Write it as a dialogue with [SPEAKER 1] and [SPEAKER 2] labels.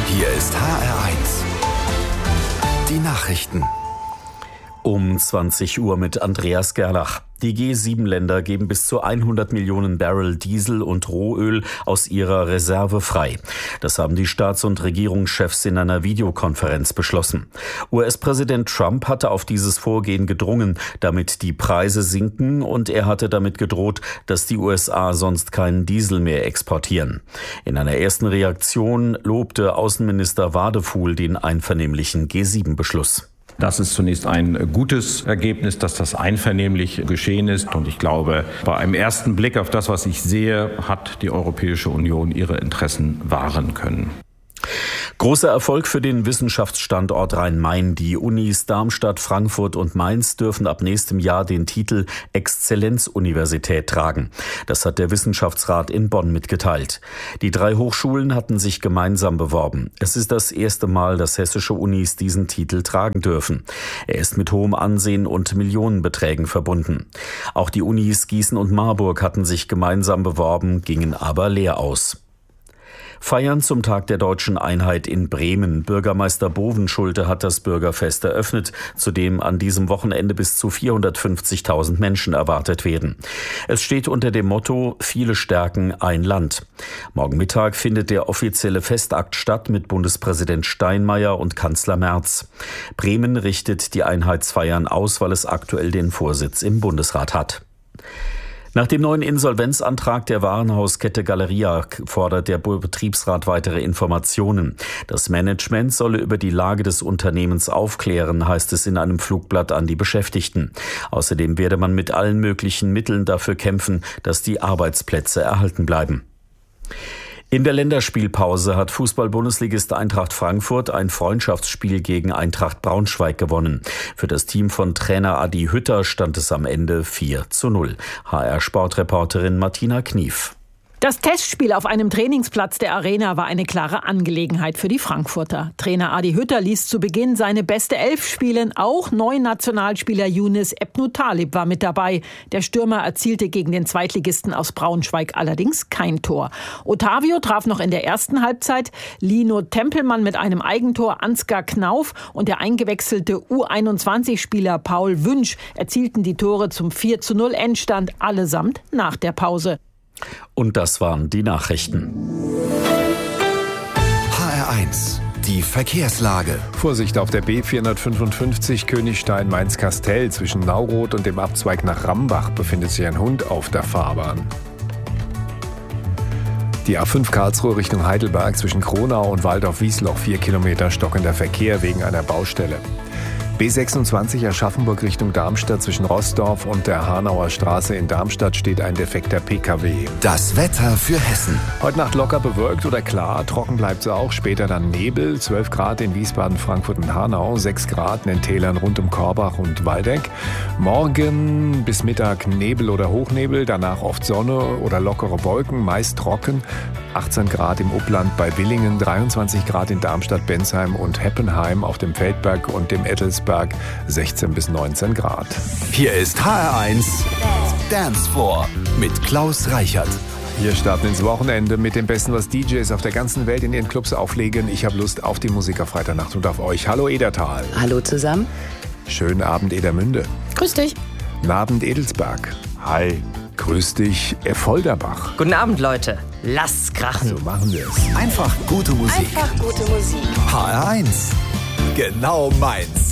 [SPEAKER 1] Hier ist HR1. Die Nachrichten.
[SPEAKER 2] Um 20 Uhr mit Andreas Gerlach. Die G7-Länder geben bis zu 100 Millionen Barrel Diesel und Rohöl aus ihrer Reserve frei. Das haben die Staats- und Regierungschefs in einer Videokonferenz beschlossen. US-Präsident Trump hatte auf dieses Vorgehen gedrungen, damit die Preise sinken, und er hatte damit gedroht, dass die USA sonst keinen Diesel mehr exportieren. In einer ersten Reaktion lobte Außenminister Wadefuhl den einvernehmlichen G7-Beschluss.
[SPEAKER 3] Das ist zunächst ein gutes Ergebnis, dass das einvernehmlich geschehen ist. Und ich glaube, bei einem ersten Blick auf das, was ich sehe, hat die Europäische Union ihre Interessen wahren können.
[SPEAKER 2] Großer Erfolg für den Wissenschaftsstandort Rhein-Main. Die Unis Darmstadt, Frankfurt und Mainz dürfen ab nächstem Jahr den Titel Exzellenzuniversität tragen. Das hat der Wissenschaftsrat in Bonn mitgeteilt. Die 3 Hochschulen hatten sich gemeinsam beworben. Es ist das erste Mal, dass hessische Unis diesen Titel tragen dürfen. Er ist mit hohem Ansehen und Millionenbeträgen verbunden. Auch die Unis Gießen und Marburg hatten sich gemeinsam beworben, gingen aber leer aus. Feiern zum Tag der Deutschen Einheit in Bremen. Bürgermeister Bovenschulte hat das Bürgerfest eröffnet, zu dem an diesem Wochenende bis zu 450.000 Menschen erwartet werden. Es steht unter dem Motto Viele stärken ein Land. Morgen Mittag findet der offizielle Festakt statt mit Bundespräsident Steinmeier und Kanzler Merz. Bremen richtet die Einheitsfeiern aus, weil es aktuell den Vorsitz im Bundesrat hat. Nach dem neuen Insolvenzantrag der Warenhauskette Galeria fordert der Betriebsrat weitere Informationen. Das Management solle über die Lage des Unternehmens aufklären, heißt es in einem Flugblatt an die Beschäftigten. Außerdem werde man mit allen möglichen Mitteln dafür kämpfen, dass die Arbeitsplätze erhalten bleiben. In der Länderspielpause hat Fußball-Bundesligist Eintracht Frankfurt ein Freundschaftsspiel gegen Eintracht Braunschweig gewonnen. Für das Team von Trainer Adi Hütter stand es am Ende 4:0. HR-Sportreporterin Martina Knief.
[SPEAKER 4] Das Testspiel auf einem Trainingsplatz der Arena war eine klare Angelegenheit für die Frankfurter. Trainer Adi Hütter ließ zu Beginn seine beste 11 spielen. Auch Neunationalspieler Younes Ebnou-Talib war mit dabei. Der Stürmer erzielte gegen den Zweitligisten aus Braunschweig allerdings kein Tor. Otavio traf noch in der ersten Halbzeit. Lino Tempelmann mit einem Eigentor, Ansgar Knauf und der eingewechselte U21-Spieler Paul Wünsch erzielten die Tore zum 4:0 Endstand, allesamt nach der Pause.
[SPEAKER 2] Und das waren die Nachrichten.
[SPEAKER 1] HR1, die Verkehrslage.
[SPEAKER 5] Vorsicht auf der B455 Königstein-Mainz-Kastell. Zwischen Nauroth und dem Abzweig nach Rambach befindet sich ein Hund auf der Fahrbahn. Die A5 Karlsruhe Richtung Heidelberg zwischen Kronau und Waldorf-Wiesloch 4 Kilometer stockender Verkehr wegen einer Baustelle. B26 Aschaffenburg Richtung Darmstadt zwischen Roßdorf und der Hanauer Straße in Darmstadt steht ein defekter PKW.
[SPEAKER 1] Das Wetter für Hessen.
[SPEAKER 5] Heute Nacht locker bewölkt oder klar, trocken bleibt es auch, später dann Nebel, 12 Grad in Wiesbaden, Frankfurt und Hanau, 6 Grad in den Tälern rund um Korbach und Waldeck. Morgen bis Mittag Nebel oder Hochnebel, danach oft Sonne oder lockere Wolken, meist trocken, 18 Grad im Upland bei Willingen, 23 Grad in Darmstadt, Bensheim und Heppenheim auf dem Feldberg und dem Ettelsberg, 16 bis 19 Grad.
[SPEAKER 1] Hier ist HR1 Dance Floor mit Klaus Reichert.
[SPEAKER 5] Wir starten ins Wochenende mit dem Besten, was DJs auf der ganzen Welt in ihren Clubs auflegen. Ich habe Lust auf die Musik auf Freitagnacht und auf euch. Hallo Edertal.
[SPEAKER 6] Hallo zusammen.
[SPEAKER 5] Schönen Abend Edermünde.
[SPEAKER 6] Grüß dich.
[SPEAKER 5] Guten Abend Edelsberg.
[SPEAKER 7] Hi.
[SPEAKER 5] Grüß dich Effolderbach.
[SPEAKER 6] Guten Abend, Leute. Lasst's krachen.
[SPEAKER 5] So machen wir es.
[SPEAKER 1] Einfach gute Musik.
[SPEAKER 6] Einfach gute Musik.
[SPEAKER 1] HR1, genau meins.